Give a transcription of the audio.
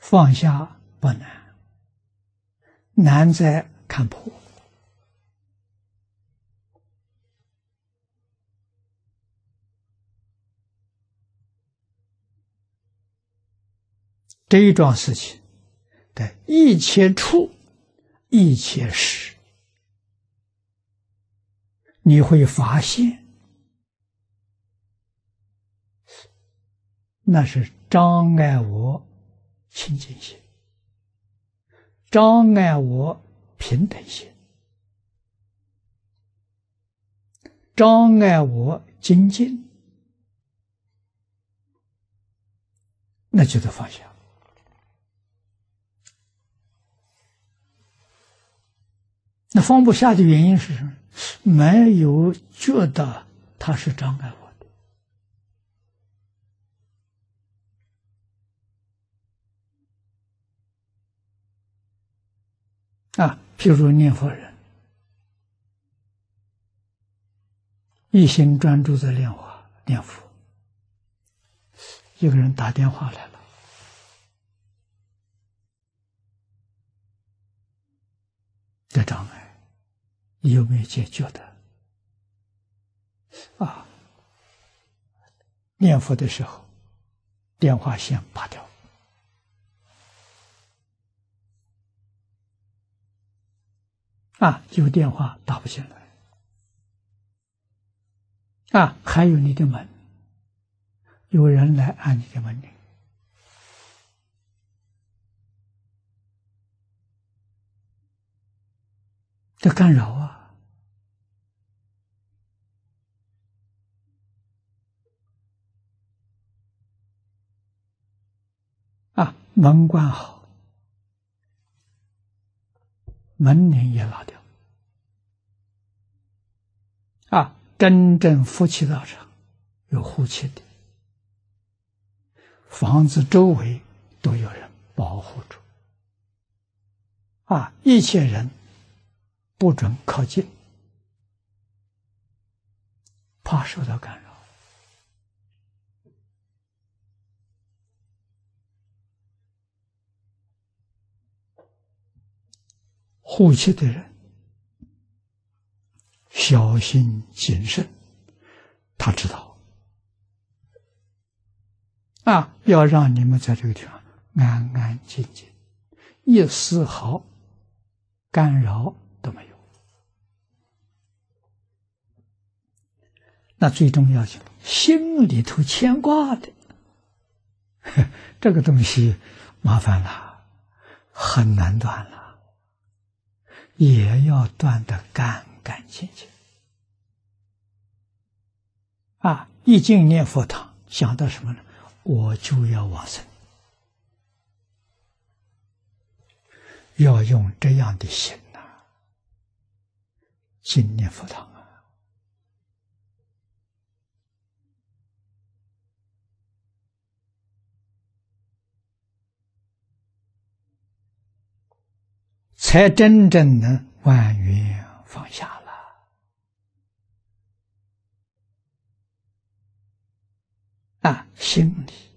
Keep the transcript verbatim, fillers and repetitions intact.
放下不难，难在看破。这一桩事情的一切处、一切时，你会发现，那是障碍我清净心，障碍我平等心，障碍我精进，那就得放下。那放不下的原因是什么？没有觉得它是障碍我的啊。譬如念佛人，一心专注在念法念佛，一个人打电话来了，这障碍你有没有解决的？啊，念佛的时候，电话线拔掉，啊，有电话打不进来，啊，还有你的门，有人来按你的门铃，这干扰啊。啊，门关好，门铃也拉掉。啊，真正夫妻道场有护气的，房子周围都有人保护住。啊，一切人不准靠近，怕受到干扰。护气的人小心谨慎，他知道啊，要让你们在这个地方安安静静，一丝毫干扰都没有。那最重要是心里头牵挂的，这个东西麻烦了，很难断了。也要断得干干净净啊！一进念佛堂，想到什么呢？我就要往生，要用这样的心呐、啊，进念佛堂啊！才真正能万缘放下了啊！心里